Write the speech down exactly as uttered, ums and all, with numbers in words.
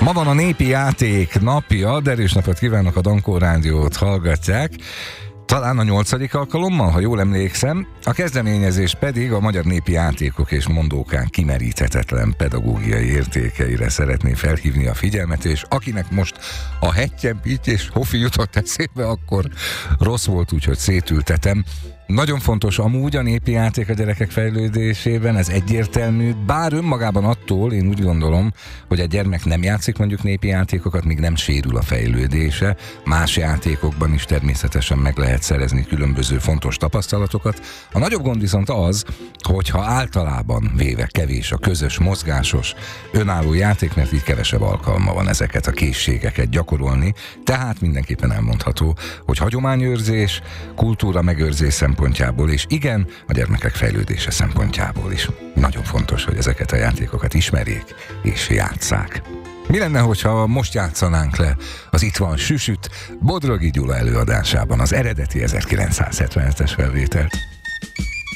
Ma van a népi játék napja, de erős napot kívánok, a Dankó Rádiót hallgatják. Talán a nyolcadik alkalommal, ha jól emlékszem. A kezdeményezés pedig a magyar népi játékok és mondókán kimeríthetetlen pedagógiai értékeire szeretné felhívni a figyelmet, és akinek most a Hettyem, Pitty és Hofi jutott eszébe, akkor rossz volt, úgyhogy szétültetem. Nagyon fontos amúgy a népi játék a gyerekek fejlődésében, ez egyértelmű, bár önmagában attól én úgy gondolom, hogy a gyermek nem játszik mondjuk népi játékokat, míg nem sérül a fejlődése. Más játékokban is természetesen meg lehet szerezni különböző fontos tapasztalatokat. A nagyobb gond viszont az, hogyha általában véve kevés a közös, mozgásos, önálló játék, mert így kevesebb alkalma van ezeket a készségeket gyakorolni, tehát mindenképpen elmondható, hogy hagyományőrzés, kultúra megőrzés szempontjából, és igen, a gyermekek fejlődése szempontjából is nagyon fontos, hogy ezeket a játékokat ismerjék és játsszák. Mi lenne, hogyha most játszanánk le az Itt van Süsüt Bodrogi Gyula előadásában, az eredeti ezerkilencszázhetvenhetes felvételt?